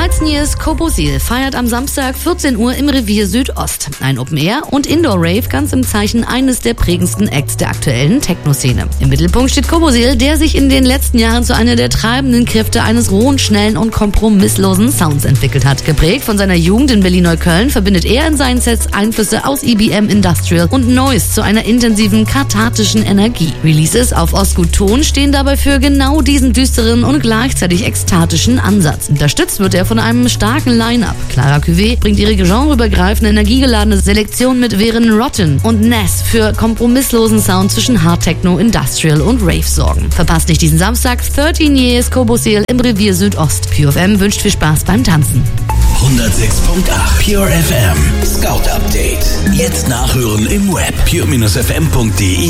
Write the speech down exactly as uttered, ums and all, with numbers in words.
dreizehn Years Kobosil feiert am Samstag vierzehn Uhr im Revier Südost. Ein Open-Air- und Indoor-Rave ganz im Zeichen eines der prägendsten Acts der aktuellen Techno-Szene. Im Mittelpunkt steht Kobosil, der sich in den letzten Jahren zu einer der treibenden Kräfte eines rohen, schnellen und kompromisslosen Sounds entwickelt hat. Geprägt von seiner Jugend in Berlin-Neukölln verbindet er in seinen Sets Einflüsse aus E B M, Industrial und Noise zu einer intensiven, kathartischen Energie. Releases auf Ostgut-Ton stehen dabei für genau diesen düsteren und gleichzeitig ekstatischen Ansatz. Unterstützt wird er von einem starken Line-Up. Clara Cuvée bringt ihre genreübergreifende, energiegeladene Selektion mit, während Rotten und Ness für kompromisslosen Sound zwischen Hard Techno, Industrial und Rave sorgen. Verpasst nicht diesen Samstag dreizehn Years Kobosil im Revier Südost. Pure F M wünscht viel Spaß beim Tanzen. hundertsechs Komma acht Pure F M Scout Update. Jetzt nachhören im Web pure Bindestrich f m punkt d e.